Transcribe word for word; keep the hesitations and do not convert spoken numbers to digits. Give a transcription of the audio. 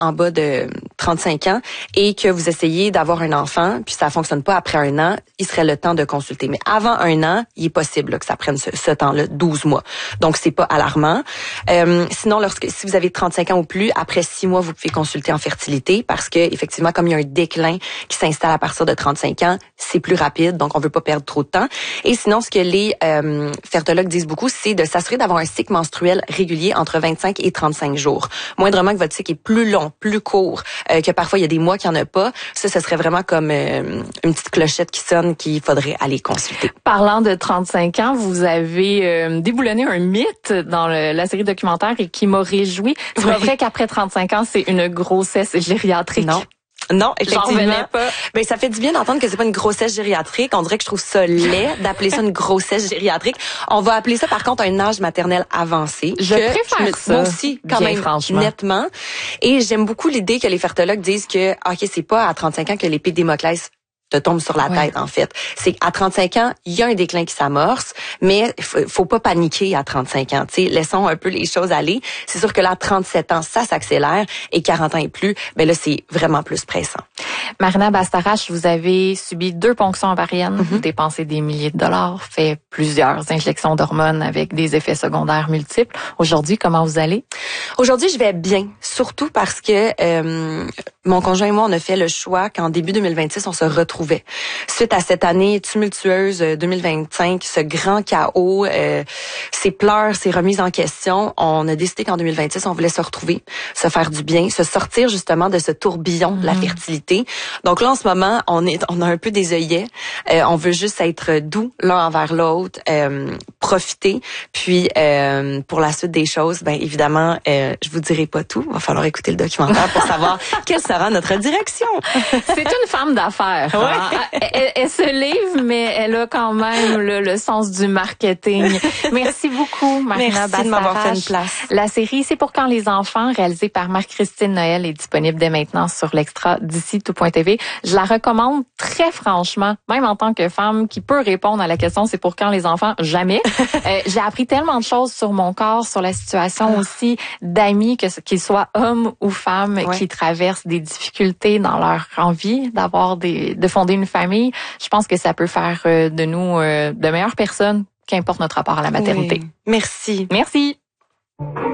en bas de trente-cinq ans et que vous essayez d'avoir un enfant, puis ça fonctionne pas après un an, il serait le temps de consulter. Mais avant un an, il est possible là, que ça prenne ce, ce temps-là, douze mois. Donc, c'est pas alarmant. Euh, sinon, lorsque si vous avez trente-cinq ans ou plus, après six mois, vous pouvez consulter en fertilité parce que effectivement, comme il y a un déclin qui s'installe à partir de trente-cinq ans, c'est plus rapide, donc on veut pas perdre trop de temps. Et sinon, ce que les euh, fertologues disent beaucoup, c'est de s'assurer d'avoir un cycle menstruel régulier entre vingt-cinq et trente-cinq jours. Moindrement que votre cycle est plus long, plus court, euh, que parfois il y a des mois qu'il n'y en a pas, ça, ce serait vraiment comme euh, une petite clochette qui sonne qu'il faudrait aller consulter. Parlant de trente-cinq ans, vous avez euh, déboulonné un mythe dans le, la série documentaire et qui m'a réjoui. C'est oui. pas vrai qu'après trente-cinq ans, c'est une grossesse gériatrique. Non. Non, effectivement. J'en pas. Ben, ça fait du bien d'entendre que c'est pas une grossesse gériatrique. On dirait que je trouve ça laid d'appeler ça une grossesse gériatrique. On va appeler ça, par contre, un âge maternel avancé. Je que préfère je, ça. Moi aussi, quand bien, même, franchement. nettement. Et j'aime beaucoup l'idée que les fertologues disent que, OK, c'est pas à trente-cinq ans que l'épée de Damoclès te tombe sur la ouais. tête, en fait. C'est qu'à trente-cinq ans, il y a un déclin qui s'amorce, mais faut, faut pas paniquer à trente-cinq ans. Tu sais, laissons un peu les choses aller. C'est sûr que là, à trente-sept ans, ça s'accélère, et quarante ans et plus, ben là, c'est vraiment plus pressant. Marina Bastarache, vous avez subi deux ponctions ovariennes, mm-hmm. dépensé des milliers de dollars, fait plusieurs injections d'hormones avec des effets secondaires multiples. Aujourd'hui, comment vous allez? Aujourd'hui, je vais bien, surtout parce que euh, mon conjoint et moi, on a fait le choix qu'en début deux mille vingt-six, on se retrouvait. Suite à cette année tumultueuse deux mille vingt-cinq, ce grand chaos, euh, ces pleurs, ces remises en question, on a décidé qu'en deux mille vingt-six, on voulait se retrouver, se faire du bien, se sortir justement de ce tourbillon de la fertilité. Donc là, en ce moment, on est, on a un peu des œillets. Euh, on veut juste être doux l'un envers l'autre, euh, profiter. Puis, euh, pour la suite des choses, ben évidemment, euh, je vous dirai pas tout. Il va falloir écouter le documentaire pour savoir quelle sera notre direction. C'est une femme d'affaires. Ouais. Hein? Elle, elle se livre, mais elle a quand même le, le sens du marketing. Merci beaucoup, Marina Bastarache. Merci de m'avoir fait une place. La série C'est pour quand les enfants, réalisée par Marie-Christine Noël, est disponible dès maintenant sur l'extra d'ici tout point t v. Je la recommande très franchement, même en tant que femme qui peut répondre à la question c'est pour quand les enfants, jamais. euh, j'ai appris tellement de choses sur mon corps, sur la situation aussi d'amis, que qu'ils soient hommes ou femmes, ouais. qui traversent des difficultés dans leur envie d'avoir des, de fonder une famille. Je pense que ça peut faire de nous de meilleures personnes, qu'importe notre rapport à la maternité. Oui. Merci. Merci.